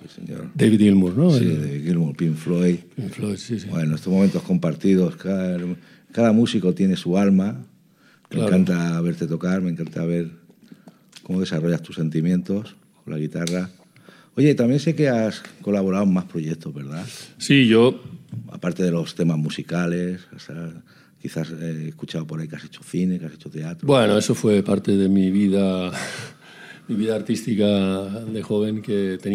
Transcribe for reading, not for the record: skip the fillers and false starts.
sí, señor. David Gilmour, ¿no? Sí, David Gilmour, Pink Floyd. Pink Floyd, sí. Bueno, estos momentos compartidos, cada músico tiene su alma. Me encanta verte tocar, me encanta ver cómo desarrollas tus sentimientos con la guitarra. Oye, también sé que has colaborado en más proyectos, ¿verdad? Sí, yo... Aparte de los temas musicales, quizás he escuchado por ahí que has hecho cine, que has hecho teatro. Bueno, eso fue parte de mi vida artística de joven, que tenía